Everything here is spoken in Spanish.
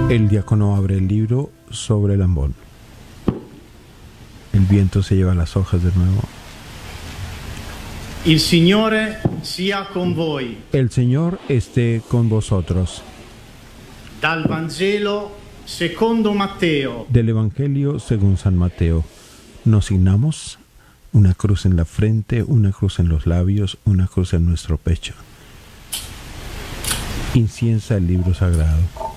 El diácono abre el libro sobre el ambón. El viento se lleva las hojas de nuevo. Il Signore sia con voi. El Señor esté con vosotros. Dal Vangelo secondo Matteo. Del Evangelio según San Mateo. Nos signamos, una cruz en la frente, una cruz en los labios, una cruz en nuestro pecho. Inciensa el libro sagrado.